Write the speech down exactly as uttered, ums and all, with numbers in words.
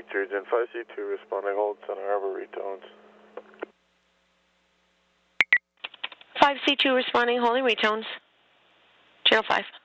Sturgeon, five C two responding, hold, Center Harbor retones. five C two responding, holding retones. Channel five.